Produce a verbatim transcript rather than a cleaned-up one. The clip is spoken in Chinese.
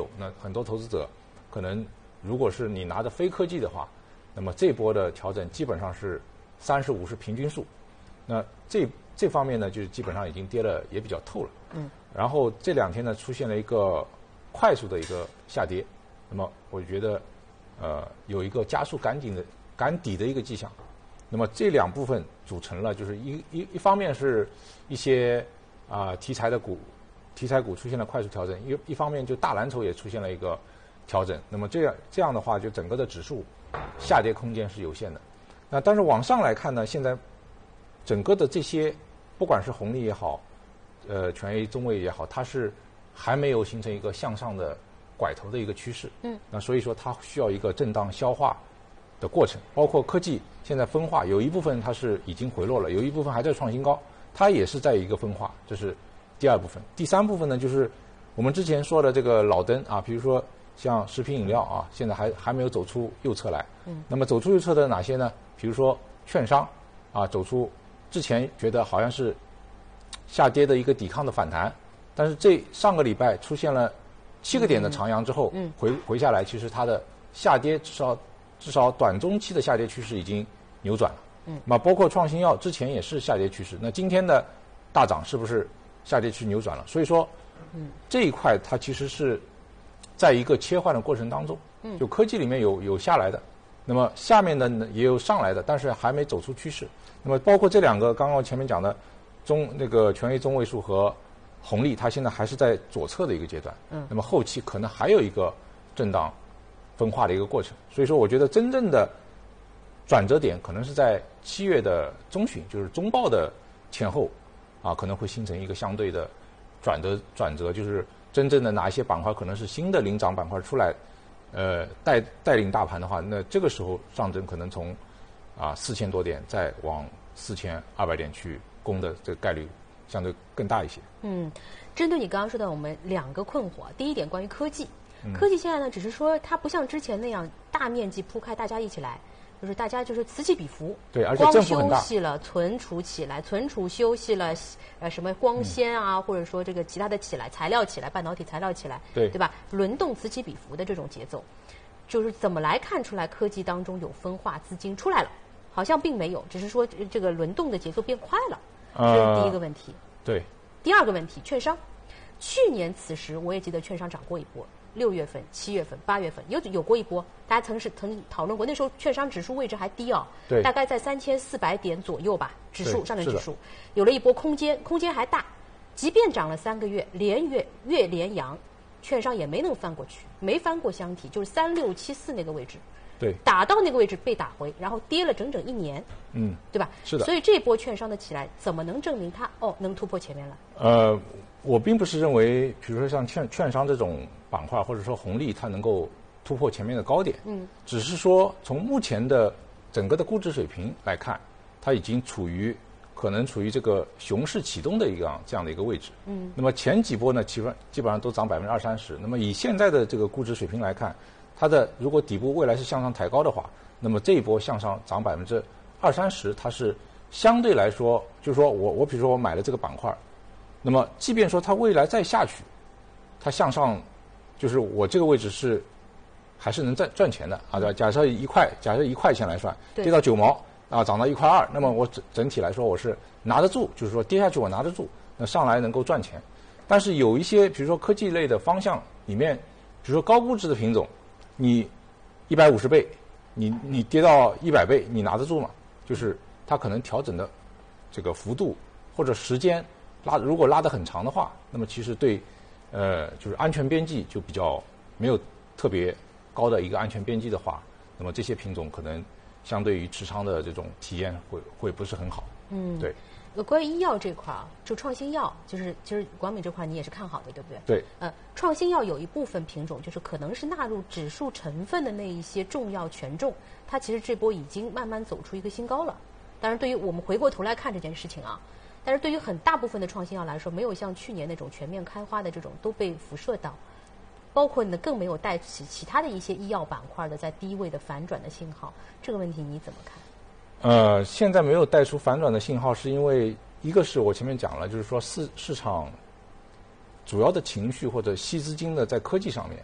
有。那很多投资者可能如果是你拿着非科技的话，那么这波的调整基本上是三十五是平均数。那这这方面呢，就是基本上已经跌了也比较透了。嗯。然后这两天呢，出现了一个快速的一个下跌，那么我觉得呃有一个加速赶紧的赶底的一个迹象。那么这两部分组成了，就是一一一方面是一些啊、呃、题材的股，题材股出现了快速调整，一一方面就大蓝筹也出现了一个调整。那么这样这样的话，就整个的指数下跌空间是有限的。那但是往上来看呢，现在整个的这些不管是红利也好，呃权 A 中位也好，它是还没有形成一个向上的拐头的一个趋势。嗯。那所以说它需要一个震荡消化的过程，包括科技现在分化，有一部分它是已经回落了，有一部分还在创新高，它也是在一个分化，这是第二部分。第三部分呢，就是我们之前说的这个老灯啊，比如说像食品饮料啊，现在还还没有走出右侧来。嗯。那么走出右侧的哪些呢？比如说券商啊，走出之前觉得好像是下跌的一个抵抗的反弹，但是这上个礼拜出现了七个点的长阳之后，嗯，回回下来，其实它的下跌至少至少短中期的下跌趋势已经扭转了。嗯，那包括创新药之前也是下跌趋势，那今天的大涨是不是下跌趋势扭转了？所以说，嗯，这一块它其实是在一个切换的过程当中，嗯，就科技里面有有下来的，那么下面的呢也有上来的，但是还没走出趋势。那么包括这两个刚刚前面讲的中那个权 A 中位数和红利，它现在还是在左侧的一个阶段。嗯，那么后期可能还有一个震荡分化的一个过程。所以说，我觉得真正的转折点可能是在七月的中旬，就是中报的前后，啊，可能会形成一个相对的转折转折，就是真正的哪一些板块可能是新的领涨板块出来，呃，带带领大盘的话，那这个时候上证可能从啊四千多点再往四千二百点去攻的这个概率相对更大一些。 嗯，针对你刚刚说的我们两个困惑，第一点关于科技，科技现在呢只是说它不像之前那样大面积铺开，大家一起来。就是大家就是此起彼伏， 对，而且政府很大。 光休息了，存储起来，存储休息了，呃，什么光纤啊，嗯、或者说这个其他的起来，材料起来，半导体材料起来， 对， 对吧？轮动此起彼伏的这种节奏，就是怎么来看出来科技当中有分化资金出来了？好像并没有，只是说这个轮动的节奏变快了，这是第一个问题。 呃、对。 第二个问题，券商，去年此时我也记得券商涨过一波。六月份、七月份、八月份有有过一波，大家曾是曾讨论过。那时候券商指数位置还低啊， 对， 大概在三千四百点左右吧，指数上证指数有了一波空间，空间还大。即便涨了三个月，连月月连阳，券商也没能翻过去，没翻过箱体，就是三六七四那个位置。 对， 打到那个位置被打回，然后跌了整整一年， 嗯， 对吧？ 是的。 所以这波券商的起来，怎么能证明它哦能突破前面了？ 呃，我并不是认为，比如说像券券商这种板块，或者说红利，它能够突破前面的高点。嗯，只是说从目前的整个的估值水平来看，它已经处于可能处于这个熊市启动的一个这样的一个位置。嗯，那么前几波呢，基本基本上都涨百分之二三十。那么以现在的这个估值水平来看，它的如果底部未来是向上抬高的话，那么这一波向上涨百分之二三十，它是相对来说，就是说我我比如说我买了这个板块，那么即便说它未来再下去，它向上，就是我这个位置是还是能赚赚钱的啊。假设一块，假设一块钱来算，跌到九毛啊，涨到一块二，那么我整整体来说我是拿得住，就是说跌下去我拿得住，那上来能够赚钱。但是有一些比如说科技类的方向里面，比如说高估值的品种。你一百五十倍，你你跌到一百倍，你拿得住吗？就是它可能调整的这个幅度或者时间拉，如果拉得很长的话，那么其实对呃就是安全边际就比较没有特别高的一个安全边际的话，那么这些品种可能相对于持仓的这种体验会会不是很好。嗯，对。 呃，关于医药这块啊，就创新药，就是其实广敏这块你也是看好的，对不对？ 对。 呃，创新药有一部分品种就是可能是纳入指数成分的那一些重要权重，它其实这波已经慢慢走出一个新高了。当然，对于我们回过头来看这件事情啊，但是对于很大部分的创新药来说，没有像去年那种全面开花的这种都被辐射到，包括呢更没有带起其他的一些医药板块的在低位的反转的信号。这个问题你怎么看？ 呃，现在没有带出反转的信号，是因为一个是我前面讲了，就是说市市场主要的情绪或者吸资金的在科技上面，